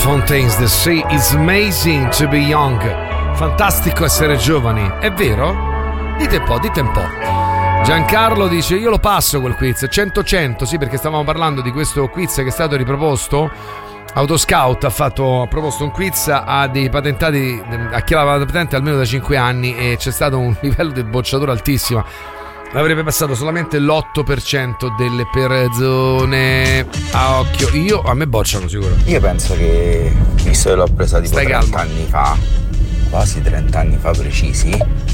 Fontaines DC. It's amazing to be young. Fantastico essere giovani. È vero? Dite un po'. Giancarlo dice: io lo passo quel quiz 100-100, sì, perché stavamo parlando di questo quiz che è stato riproposto. Autoscout ha proposto un quiz a dei patentati, a chi aveva la patente almeno da 5 anni, e c'è stato un livello di bocciatura altissimo. L'avrebbe passato solamente l'8% delle persone. A occhio, a me bocciano sicuro. Io penso che, visto che l'ho presa tipo 30 anni fa, quasi 30 anni fa precisi,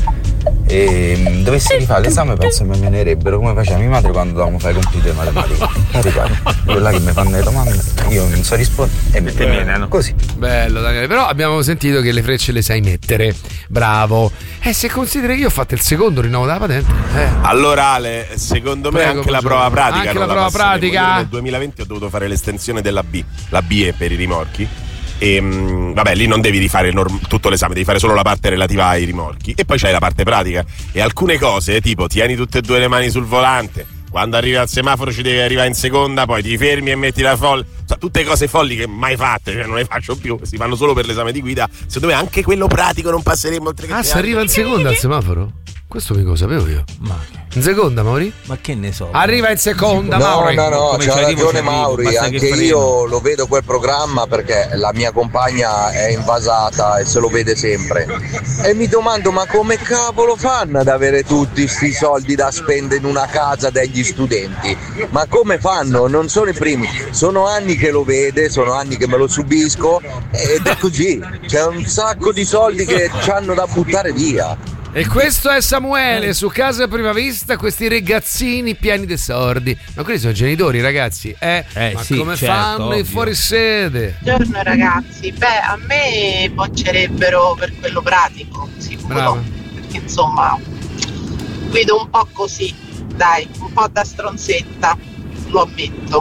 e dovessi rifare l'esame, penso mi allenerebbero come faceva mia madre quando dovevamo fare i compiti di matematica. Quella che mi fanno le domande, io non so rispondere e mi temenano così. Bello Daniele, però abbiamo sentito che le frecce le sai mettere. Bravo. Se consideri che io ho fatto il secondo rinnovo della patente. Allora Ale, secondo me anche la prova pratica. Anche la prova pratica. Nel 2020 ho dovuto fare l'estensione della B. La B è per i rimorchi. E vabbè, lì non devi rifare tutto l'esame, devi fare solo la parte relativa ai rimorchi e poi c'hai la parte pratica, e alcune cose tipo tieni tutte e due le mani sul volante, quando arrivi al semaforo ci devi arrivare in seconda, poi ti fermi e metti la folle, cioè, tutte cose folli che mai fatte, cioè non le faccio più, si fanno solo per l'esame di guida. Secondo me anche quello pratico non passeremo oltre che si arriva in seconda al semaforo? Questo mica lo sapevo io. Ma in seconda, Mauri? Ma che ne so? Arriva in seconda, Mauri. No, c'ha ragione Mauri, anche io lo vedo quel programma perché la mia compagna è invasata e se lo vede sempre. E mi domando, ma come cavolo fanno ad avere tutti sti soldi da spendere in una casa degli studenti? Ma come fanno? Non sono i primi, sono anni che lo vede, sono anni che me lo subisco ed è così. C'è un sacco di soldi che c'hanno da buttare via. E questo è Samuele su Casa a Prima Vista, questi ragazzini pieni di sordi. Ma quelli sono genitori, ragazzi. Ma sì, come certo, fanno ovvio. i fuorisede? Buongiorno ragazzi, a me boccerebbero per quello pratico, sicuro. Bravo. Perché insomma guido un po' così, dai, un po' da stronzetta, lo ammetto.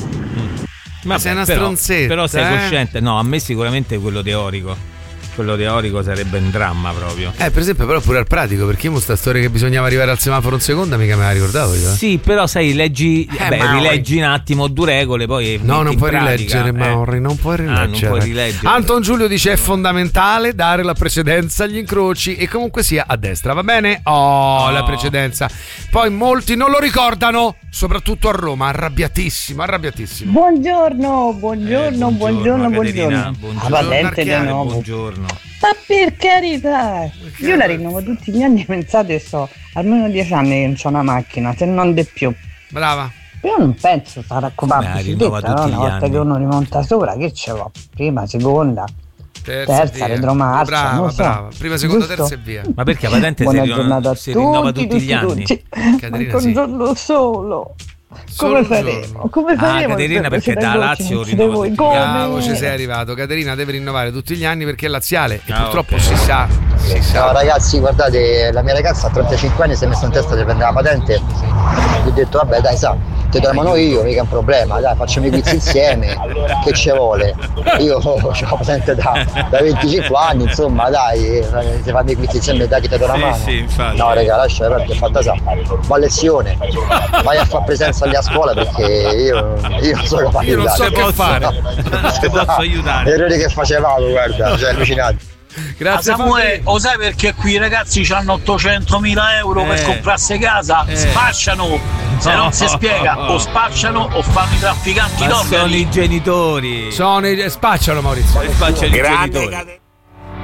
Ma sei una stronzetta. Però sei cosciente? No, a me sicuramente quello teorico. Quello teorico sarebbe un dramma proprio. Per esempio, però pure al pratico, perché io sta storia che bisognava arrivare al semaforo in seconda mica me la ricordavo io. Sì, però sai, rileggi un attimo due regole, poi no, non puoi pratica, rileggere, Mauri, non puoi rileggere. Non puoi rileggere. Anton Giulio dice è fondamentale dare la precedenza agli incroci e comunque sia a destra, va bene? La precedenza. Poi molti non lo ricordano, soprattutto a Roma, arrabbiatissimo. Buongiorno. Caterina, La patente di nuovo. Buongiorno. Ma per carità, io la rinnovo tutti gli anni, pensate, sto almeno 10 anni che non c'ho una macchina, se non di più. Brava. Io non penso sarà occupabile, rinnova tutti una gli volta anni. che uno rimonta sopra, che ce l'ho? Prima, seconda, terza, retromarcia, non so. Brava. Prima, seconda, Giusto? terza e via. Ma perché la patente Buona giornata a si rinnova tutti, tutti gli anni? Caterina, Con sì. un giorno solo. Solo Come un faremo? giorno. Come faremo? Caterina, perché da Lazio rinnova rinnova tutti gli anni. Bravo, ci sei arrivato. Caterina deve rinnovare tutti gli anni perché è laziale e purtroppo ok. si sa. No ragazzi, guardate, la mia ragazza a 35 anni si è messa in testa di prendere la patente. Gli ho detto vabbè dai, sa, ti dormono io, mica è un problema, dai, facciamo i quiz insieme, che ci vuole? Io ho la patente da 25 anni, insomma dai, se fanno i quiz insieme dai che ti do la mano. Sì, infatti. No raga, lascia perché è fatta sa. Va a lezione, vai a fare presenza lì a scuola perché io non so capace Io non so che fare. Non ti posso aiutare. Errori che facevamo, guarda, cioè allucinati. Grazie Samuele, lo sai perché qui i ragazzi hanno 800.000 euro per comprarsi casa? Spacciano, se non si spiega, o spacciano o fanno i trafficanti Ma d'organi. sono i genitori. Spacciano, Maurizio. Spacciano i Grande genitori.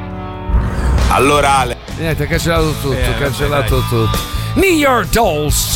Allora Ale, Niente, ha cancellato tutto, Vai. New York Dolls.